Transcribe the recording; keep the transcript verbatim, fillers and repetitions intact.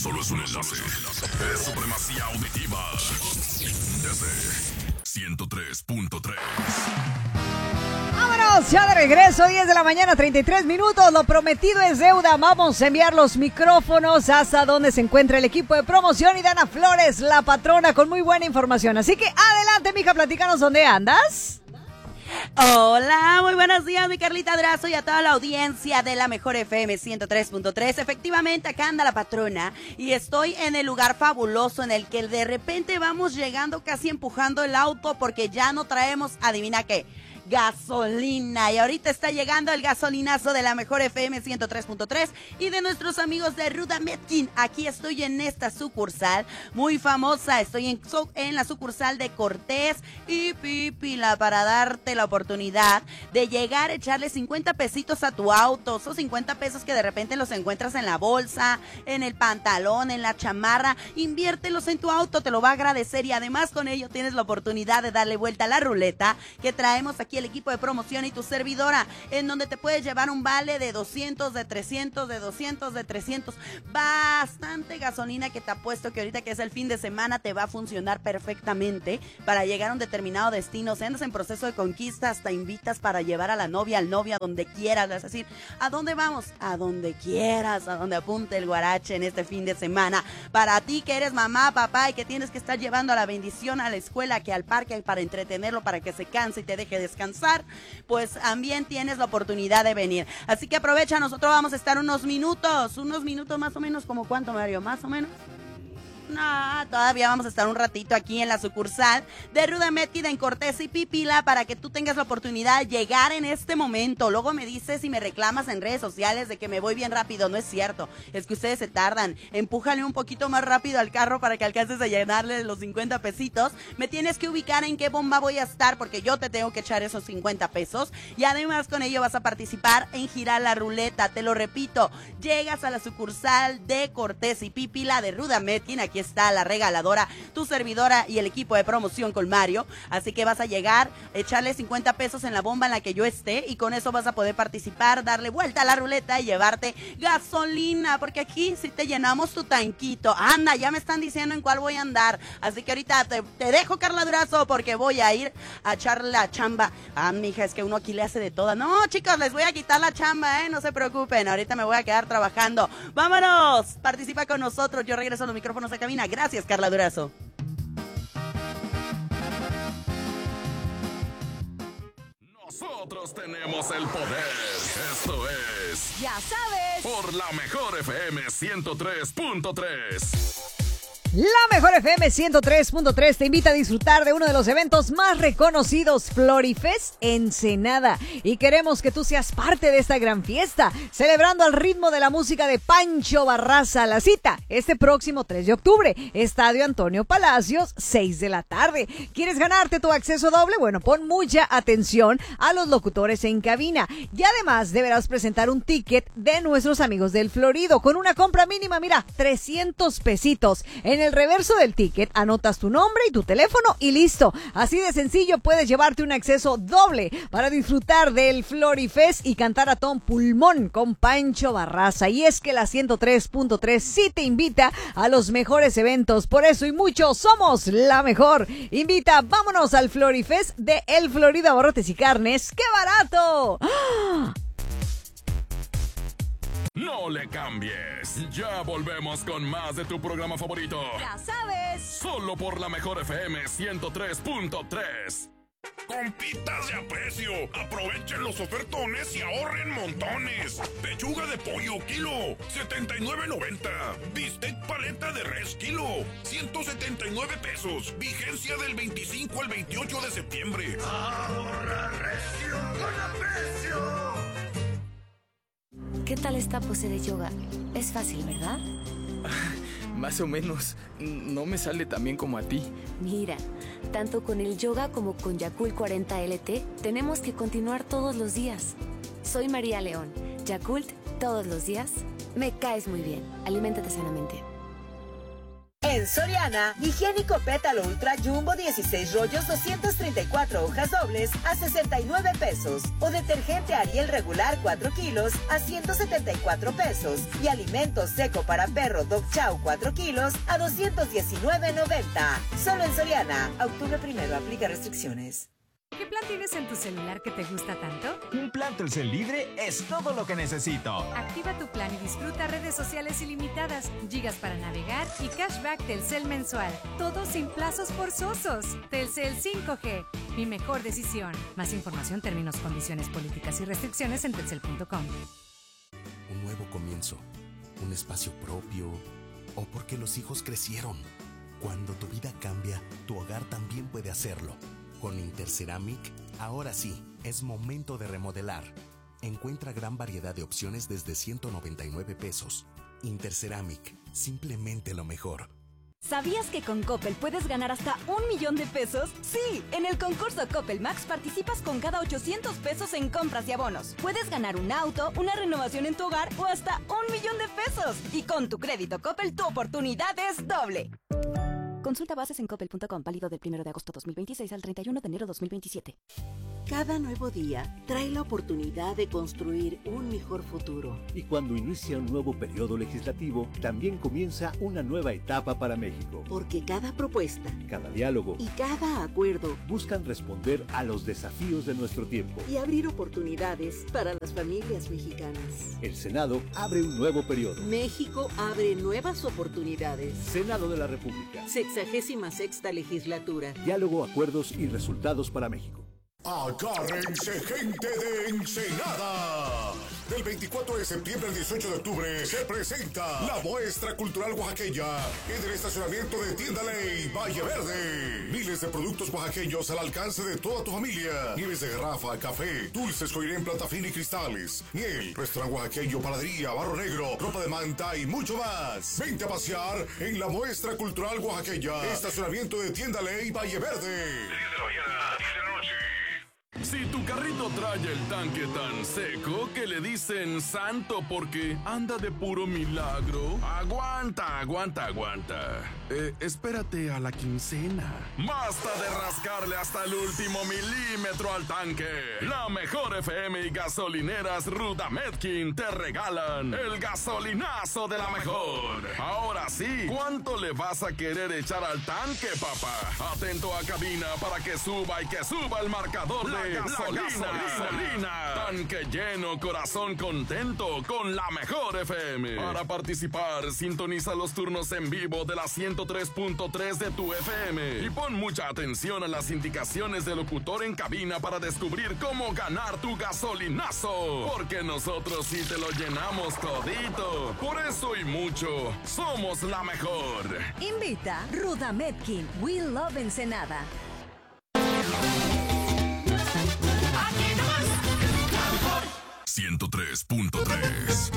solo es un enlace. Es supremacía auditiva. Desde ciento tres punto tres. ¡Vámonos! Ya de regreso, diez de la mañana, treinta y tres minutos. Lo prometido es deuda. Vamos a enviar los micrófonos hasta donde se encuentra el equipo de promoción y Dana Flores, la patrona, con muy buena información. Así que adelante, mija, platícanos dónde andas. Hola, muy buenos días, mi Carlita Durazo y a toda la audiencia de la Mejor F M ciento tres punto tres. Efectivamente, acá anda la patrona y estoy en el lugar fabuloso en el que de repente vamos llegando casi empujando el auto porque ya no traemos, adivina qué, gasolina. Y ahorita está llegando el gasolinazo de la Mejor F M ciento tres punto tres y de nuestros amigos de Rudametkin. Aquí estoy en esta sucursal muy famosa. Estoy en, en la sucursal de Cortés y Pípila para darte la oportunidad de llegar a echarle cincuenta pesitos a tu auto. Esos cincuenta pesos que de repente los encuentras en la bolsa, en el pantalón, en la chamarra. Inviértelos en tu auto, te lo va a agradecer y además con ello tienes la oportunidad de darle vuelta a la ruleta que traemos aquí el equipo de promoción y tu servidora, en donde te puedes llevar un vale de doscientos, de trescientos, de doscientos, de trescientos, bastante gasolina que te apuesto que ahorita que es el fin de semana te va a funcionar perfectamente para llegar a un determinado destino. Si andas en proceso de conquista, hasta invitas para llevar a la novia, al novio, a donde quieras, es decir, ¿a dónde vamos? A donde quieras, a donde apunte el guarache en este fin de semana. Para ti que eres mamá, papá y que tienes que estar llevando a la bendición a la escuela, que al parque para entretenerlo, para que se canse y te deje descansar, pues también tienes la oportunidad de venir. Así que aprovecha, nosotros vamos a estar unos minutos, unos minutos más o menos, ¿como cuánto, Mario? ¿Más o menos? No, todavía vamos a estar un ratito aquí en la sucursal de Rudametkin en Cortés y Pípila para que tú tengas la oportunidad de llegar en este momento. Luego me dices y me reclamas en redes sociales de que me voy bien rápido. No es cierto, es que ustedes se tardan. Empújale un poquito más rápido al carro para que alcances a llenarle los cincuenta pesitos. Me tienes que ubicar en qué bomba voy a estar porque yo te tengo que echar esos cincuenta pesos y además con ello vas a participar en girar la ruleta. Te lo repito, llegas a la sucursal de Cortés y Pípila de Rudametkin. Aquí está la regaladora, tu servidora y el equipo de promoción con Mario, así que vas a llegar, echarle cincuenta pesos en la bomba en la que yo esté y con eso vas a poder participar, darle vuelta a la ruleta y llevarte gasolina, porque aquí sí te llenamos tu tanquito. Anda, ya me están diciendo en cuál voy a andar, así que ahorita te, te dejo, Carla Durazo, porque voy a ir a echarle la chamba. Ah, mija, es que uno aquí le hace de toda. No, chicos, les voy a quitar la chamba, eh, no se preocupen, ahorita me voy a quedar trabajando. ¡Vámonos! Participa con nosotros, yo regreso a los micrófonos a cabina. Gracias, Carla Durazo. Nosotros tenemos el poder. Esto es... Ya sabes. Por la Mejor F M ciento tres punto tres. La Mejor F M ciento tres punto tres te invita a disfrutar de uno de los eventos más reconocidos, Florifest Ensenada. Y queremos que tú seas parte de esta gran fiesta, celebrando al ritmo de la música de Pancho Barraza. La cita, este próximo tres de octubre, Estadio Antonio Palacios, seis de la tarde. ¿Quieres ganarte tu acceso doble? Bueno, pon mucha atención a los locutores en cabina. Y además deberás presentar un ticket de nuestros amigos del Florido, con una compra mínima, mira, trescientos pesitos. En el reverso del ticket anotas tu nombre y tu teléfono y listo. Así de sencillo puedes llevarte un acceso doble para disfrutar del Florifest y cantar a ton pulmón con Pancho Barraza. Y es que la ciento tres punto tres sí te invita a los mejores eventos. Por eso y mucho somos la mejor. Invita, vámonos al Florifest de El Florida Abarrotes y Carnes. ¡Qué barato! ¡Ah! No le cambies. Ya volvemos con más de tu programa favorito. Ya sabes. Solo por la Mejor F M ciento tres punto tres. Compitas de aprecio, aprovechen los ofertones y ahorren montones. Pechuga de pollo kilo, setenta y nueve noventa. Bistec paleta de res kilo, ciento setenta y nueve pesos. Vigencia del veinticinco al veintiocho de septiembre. Ahorra recio con aprecio. ¿Qué tal esta pose de yoga? Es fácil, ¿verdad? Más o menos. No me sale tan bien como a ti. Mira, tanto con el yoga como con Yakult cuarenta L T, tenemos que continuar todos los días. Soy María León. Yakult, todos los días. Me caes muy bien. Aliméntate sanamente. En Soriana, higiénico pétalo ultra jumbo dieciséis rollos doscientas treinta y cuatro hojas dobles a sesenta y nueve pesos. O detergente Ariel regular cuatro kilos a ciento setenta y cuatro pesos. Y alimento seco para perro Dog Chow cuatro kilos a doscientos diecinueve noventa. Solo en Soriana. Octubre primero, aplica restricciones. ¿Qué plan tienes en tu celular que te gusta tanto? Un plan Telcel Libre es todo lo que necesito. Activa tu plan y disfruta redes sociales ilimitadas, gigas para navegar y cashback Telcel mensual. Todo sin plazos forzosos. Telcel cinco G, mi mejor decisión. Más información, términos, condiciones, políticas y restricciones en telcel punto com. Un nuevo comienzo, un espacio propio, o porque los hijos crecieron. Cuando tu vida cambia, tu hogar también puede hacerlo. Con Interceramic, ahora sí, es momento de remodelar. Encuentra gran variedad de opciones desde ciento noventa y nueve pesos. Interceramic, simplemente lo mejor. ¿Sabías que con Coppel puedes ganar hasta un millón de pesos? Sí, en el concurso Coppel Max participas con cada ochocientos pesos en compras y abonos. Puedes ganar un auto, una renovación en tu hogar o hasta un millón de pesos. Y con tu crédito Coppel, tu oportunidad es doble. Consulta bases en coppel punto com, válido del primero de agosto dos mil veintiséis al treinta y uno de enero dos mil veintisiete. Cada nuevo día trae la oportunidad de construir un mejor futuro. Y cuando inicia un nuevo periodo legislativo, también comienza una nueva etapa para México. Porque cada propuesta, cada diálogo y cada acuerdo buscan responder a los desafíos de nuestro tiempo y abrir oportunidades para las familias mexicanas. El Senado abre un nuevo periodo. México abre nuevas oportunidades. Senado de la República. Sexagésima sexta legislatura. Diálogo, acuerdos y resultados para México. Agárrense, gente de Ensenada. Del veinticuatro de septiembre al dieciocho de octubre se presenta la muestra cultural oaxaqueña en el estacionamiento de Tienda Ley Valle Verde. Miles de productos oaxaqueños al alcance de toda tu familia. Nieves de garrafa, café, dulces Coirén, planta fina y cristales, miel, restaurante oaxaqueño, panadería, barro negro, ropa de manta y mucho más. Vente a pasear en la muestra cultural oaxaqueña. Estacionamiento de Tienda Ley Valle Verde. De diez de la mañana a diez de la noche. Si tu carrito trae el tanque tan seco que le dicen santo porque anda de puro milagro, aguanta, aguanta, aguanta. Eh, espérate a la quincena. Basta de rascarle hasta el último milímetro al tanque. La mejor F M y gasolineras Ruta Medkin te regalan el gasolinazo de la mejor. Ahora sí, ¿cuánto le vas a querer echar al tanque, papá? Atento a cabina para que suba y que suba el marcador de La gasolina, gasolina. Tanque lleno, corazón contento con la mejor F M. Para participar, sintoniza los turnos en vivo de la ciento tres punto tres de tu F M. Y pon mucha atención a las indicaciones del locutor en cabina para descubrir cómo ganar tu gasolinazo. Porque nosotros sí te lo llenamos todito. Por eso y mucho, somos la mejor. Invita Ruta Medkin. We love Ensenada. ciento tres punto tres